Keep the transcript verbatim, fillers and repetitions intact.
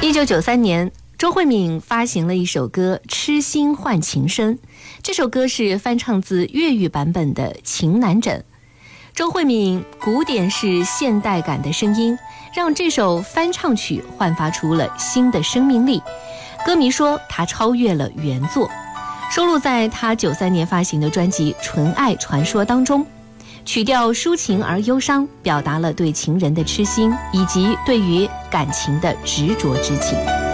一九九三年，周慧敏发行了一首歌《痴心换情深》，这首歌是翻唱自粤语版本的《情难枕》。周慧敏古典式现代感的声音，让这首翻唱曲焕发出了新的生命力。歌迷说，它超越了原作。收录在他九三年发行的专辑《纯爱传说》当中，曲调抒情而忧伤，表达了对情人的痴心以及对于感情的执着之情。